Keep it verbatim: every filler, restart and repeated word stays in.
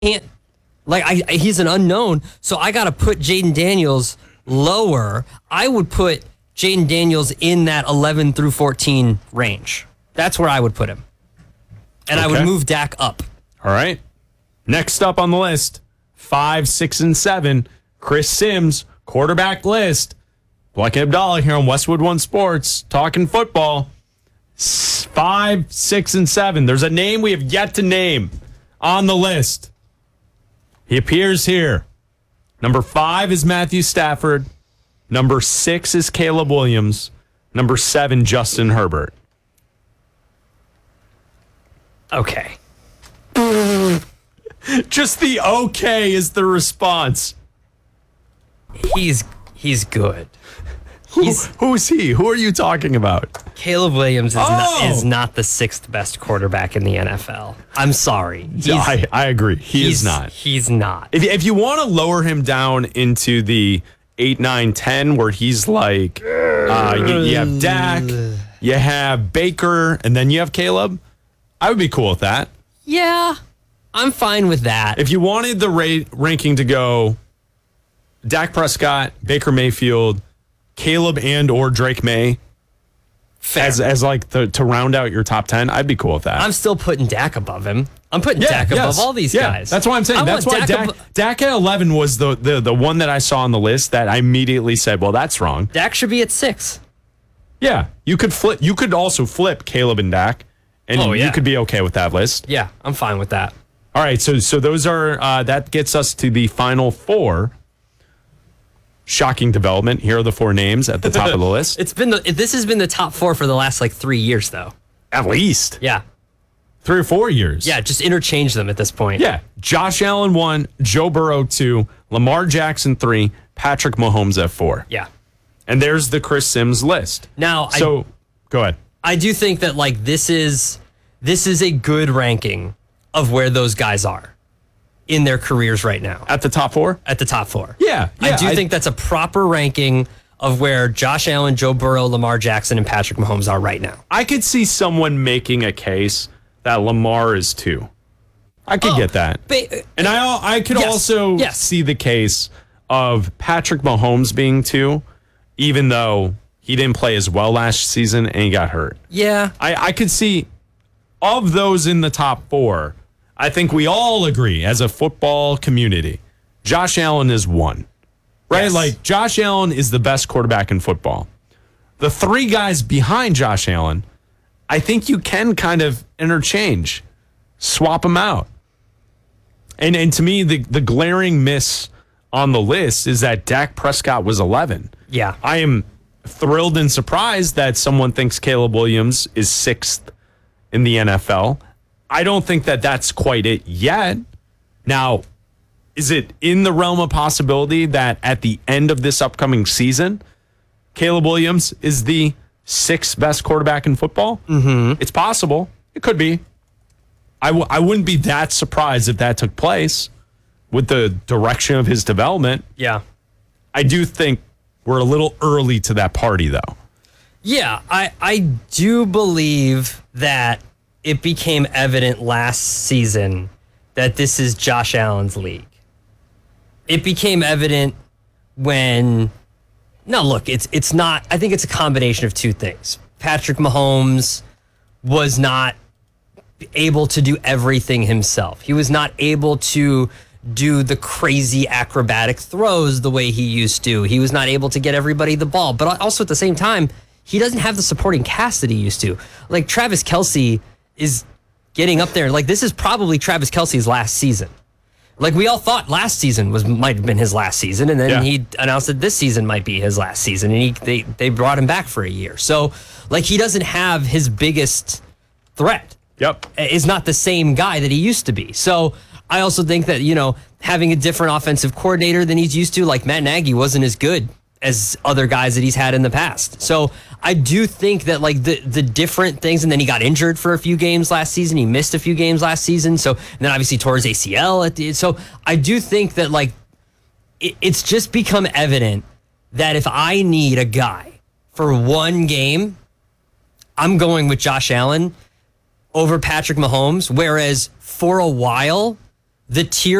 can't, like, I, I he's an unknown, so I got to put Jaden Daniels lower. I would put Jaden Daniels in that eleven through fourteen range. That's where I would put him. And okay. I would move Dak up. All right. Next up on the list, five, six, and seven, Chris Sims, quarterback list. Black Abdallah here on Westwood One Sports, talking football. Five, six, and seven. There's a name we have yet to name on the list. He appears here. Number five is Matthew Stafford. Number six is Caleb Williams. Number seven, Justin Herbert. Okay. Just the okay is the response. He's he's good. He's, Who, who's he? Who are you talking about? Caleb Williams is, oh. not, is not the sixth best quarterback in the N F L. I'm sorry. He's, I, I agree. He is not. He's not. If, if you want to lower him down into the eight, nine, ten, where he's like, uh, you, you have Dak, you have Baker, and then you have Caleb, I would be cool with that. Yeah, I'm fine with that. If you wanted the rate, ranking to go Dak Prescott, Baker Mayfield, Caleb and or Drake May Fair. as as like the, to round out your top ten, I'd be cool with that. I'm still putting Dak above him. I'm putting yeah, Dak yes. above all these yeah, guys. That's why I'm saying. I that's why Dak, Dak, ab- Dak at eleven was the, the the one that I saw on the list that I immediately said, well, that's wrong. Dak should be at six. Yeah, you could flip. You could also flip Caleb and Dak, and oh, yeah. you could be okay with that list. Yeah, I'm fine with that. All right, so so those are uh, that gets us to the final four. Shocking development. Here are the four names at the top of the list. It's been the, this has been the top four for the last like three years, though. At least. Yeah. Three or four years. Yeah, just interchange them at this point. Yeah. Josh Allen one, Joe Burrow two, Lamar Jackson three, Patrick Mahomes at four. Yeah. And there's the Chris Sims list. Now, so I, go ahead. I do think that like this is this is a good ranking of where those guys are in their careers right now. At the top four? At the top four. Yeah. yeah I do I, think that's a proper ranking of where Josh Allen, Joe Burrow, Lamar Jackson, and Patrick Mahomes are right now. I could see someone making a case that Lamar is two. I could oh, get that. Ba- and I I could yes, also yes. see the case of Patrick Mahomes being two, even though he didn't play as well last season and he got hurt. Yeah. I, I could see of those in the top four, I think we all agree as a football community, Josh Allen is one, right? Yes. Like Josh Allen is the best quarterback in football. The three guys behind Josh Allen, I think you can kind of interchange, swap them out. And and to me, the, the glaring miss on the list is that Dak Prescott was eleven. Yeah. I am thrilled and surprised that someone thinks Caleb Williams is sixth in the N F L. I don't think that that's quite it yet. Now, is it in the realm of possibility that at the end of this upcoming season, Caleb Williams is the sixth best quarterback in football? Mm-hmm. It's possible. It could be. I, w- I wouldn't be that surprised if that took place with the direction of his development. Yeah. I do think we're a little early to that party, though. Yeah, I, I do believe that it became evident last season that this is Josh Allen's league. It became evident when, no, look, it's it's not, I think it's a combination of two things. Patrick Mahomes was not able to do everything himself. He was not able to do the crazy acrobatic throws the way he used to. He was not able to get everybody the ball. But also at the same time, he doesn't have the supporting cast that he used to. Like Travis Kelce is getting up there. Like this is probably Travis Kelce's last season. Like we all thought last season was might have been his last season, and then yeah. he announced that this season might be his last season, and he they they brought him back for a year. So like he doesn't have his biggest threat. Yep, is not the same guy that he used to be. So I also think that you know having a different offensive coordinator than he's used to, like Matt Nagy, wasn't as good as other guys that he's had in the past. So I do think that like the the different things, and then he got injured for a few games last season. He missed a few games last season. So and then obviously tore his A C L at the, so I do think that like it, it's just become evident that if I need a guy for one game, I'm going with Josh Allen over Patrick Mahomes. Whereas for a while, the tier